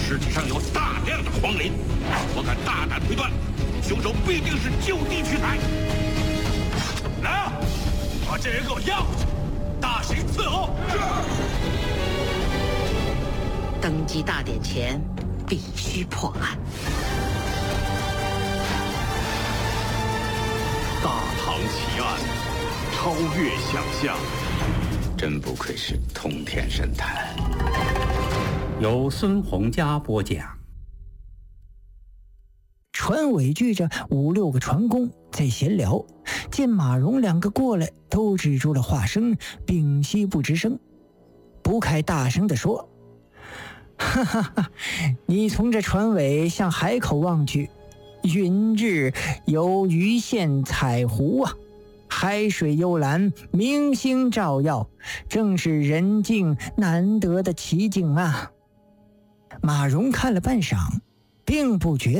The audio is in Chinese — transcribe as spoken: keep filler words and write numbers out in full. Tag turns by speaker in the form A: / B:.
A: 尸体上有大量的黄磷，我敢大胆推断，凶手必定是就地取材。来啊，把这人给我押回去，大刑伺候。
B: 登基大典前，必须破案。
C: 大唐奇案，超越想象。
D: 真不愧是通天神探。
E: 由孙洪佳播讲。
F: 船尾聚着五六个船工在闲聊，见马蓉两个过来，都止住了话声，屏息不吱声。卜凯大声地说：哈哈哈，你从这船尾向海口望去，云日有鱼线彩湖啊，海水幽蓝，明星照耀，正是人境难得的奇景啊。马蓉看了半晌，并不觉得